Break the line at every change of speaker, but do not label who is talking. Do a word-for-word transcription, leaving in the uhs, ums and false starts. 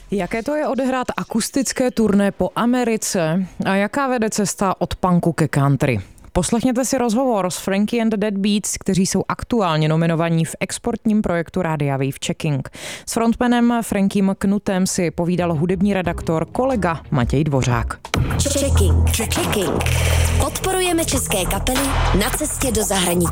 Jaké to je odehrát akustické turné po Americe a jaká vede cesta od punku ke country? Poslechněte si rozhovor s Frankie and the Dead Beats, kteří jsou aktuálně nominovaní v exportním projektu Rádia Wave Checking. S frontmanem Frankiem Knutem si povídal hudební redaktor kolega Matěj Dvořák.
Checking. Checking. Podporujeme české kapely na cestě do zahraničí.